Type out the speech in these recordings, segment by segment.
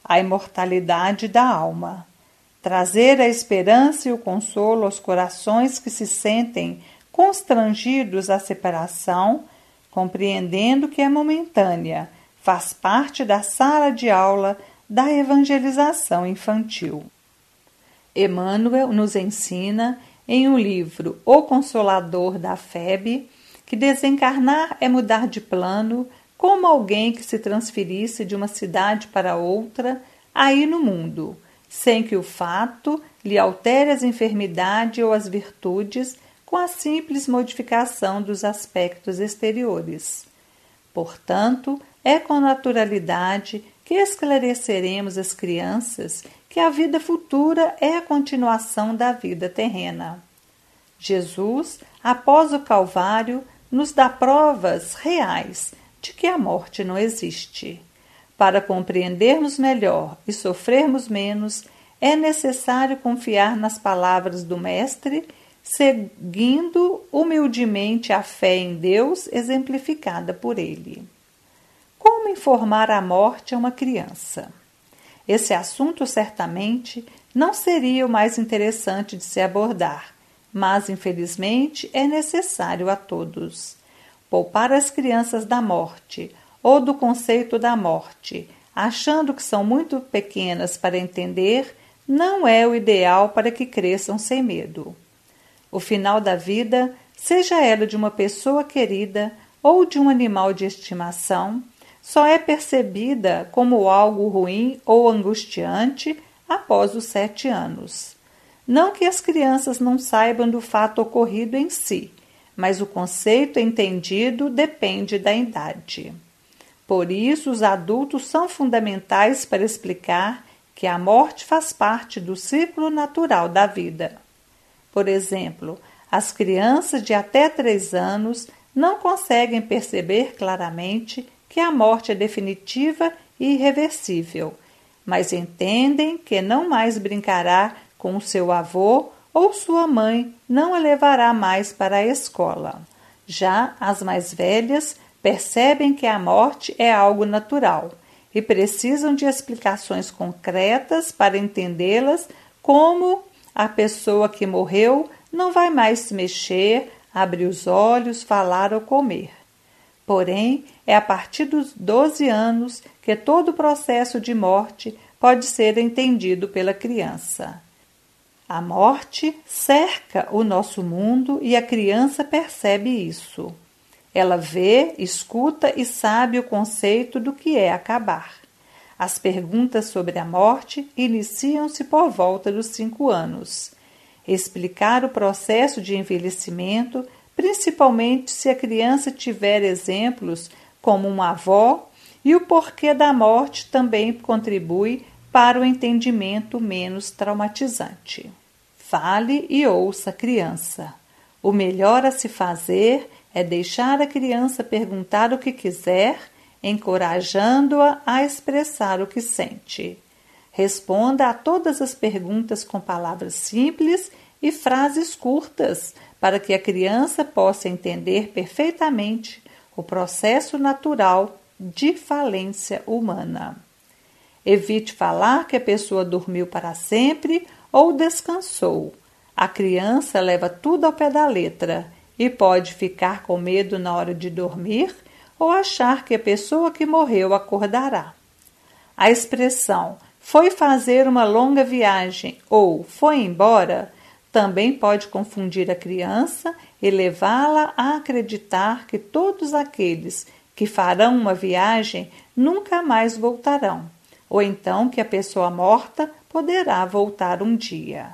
a imortalidade da alma. Trazer a esperança e o consolo aos corações que se sentem constrangidos à separação, compreendendo que é momentânea, faz parte da sala de aula da evangelização infantil. Emmanuel nos ensina, em um livro O Consolador da FEB, que desencarnar é mudar de plano, como alguém que se transferisse de uma cidade para outra, aí no mundo, sem que o fato lhe altere as enfermidades ou as virtudes com a simples modificação dos aspectos exteriores. Portanto, é com naturalidade que esclareceremos às crianças que a vida futura é a continuação da vida terrena. Jesus, após o Calvário, nos dá provas reais de que a morte não existe. Para compreendermos melhor e sofrermos menos, é necessário confiar nas palavras do Mestre, seguindo humildemente a fé em Deus exemplificada por ele. Como informar a morte a uma criança? Esse assunto certamente não seria o mais interessante de se abordar, mas infelizmente é necessário a todos. Poupar as crianças da morte ou do conceito da morte, achando que são muito pequenas para entender, não é o ideal para que cresçam sem medo. O final da vida, seja ela de uma pessoa querida ou de um animal de estimação, só é percebida como algo ruim ou angustiante após os 7 anos. Não que as crianças não saibam do fato ocorrido em si, mas o conceito entendido depende da idade. Por isso, os adultos são fundamentais para explicar que a morte faz parte do ciclo natural da vida. Por exemplo, as crianças de até 3 anos não conseguem perceber claramente que a morte é definitiva e irreversível, mas entendem que não mais brincará com o seu avô ou sua mãe não a levará mais para a escola. Já as mais velhas percebem que a morte é algo natural e precisam de explicações concretas para entendê-las, como a pessoa que morreu não vai mais se mexer, abrir os olhos, falar ou comer. Porém, é a partir dos 12 anos que todo o processo de morte pode ser entendido pela criança. A morte cerca o nosso mundo e a criança percebe isso. Ela vê, escuta e sabe o conceito do que é acabar. As perguntas sobre a morte iniciam-se por volta dos 5 anos. Explicar o processo de envelhecimento, principalmente se a criança tiver exemplos como uma avó, e o porquê da morte também contribui para o entendimento menos traumatizante. Fale e ouça a criança. O melhor a se fazer é deixar a criança perguntar o que quiser, encorajando-a a expressar o que sente. Responda a todas as perguntas com palavras simples e frases curtas, para que a criança possa entender perfeitamente o processo natural de falência humana. Evite falar que a pessoa dormiu para sempre ou descansou. A criança leva tudo ao pé da letra e pode ficar com medo na hora de dormir ou achar que a pessoa que morreu acordará. A expressão "foi fazer uma longa viagem" ou "foi embora" também pode confundir a criança e levá-la a acreditar que todos aqueles que farão uma viagem nunca mais voltarão, ou então que a pessoa morta poderá voltar um dia.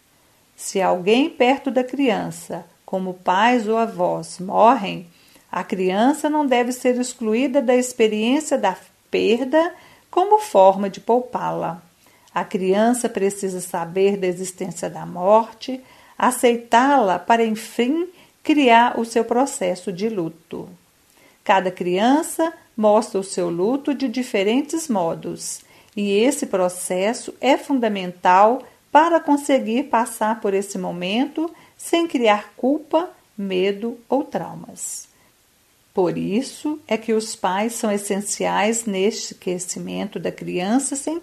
Se alguém perto da criança, como pais ou avós, morrem, a criança não deve ser excluída da experiência da perda como forma de poupá-la. A criança precisa saber da existência da morte, aceitá-la para, enfim, criar o seu processo de luto. Cada criança mostra o seu luto de diferentes modos, e esse processo é fundamental para conseguir passar por esse momento sem criar culpa, medo ou traumas. Por isso é que os pais são essenciais neste crescimento da criança sem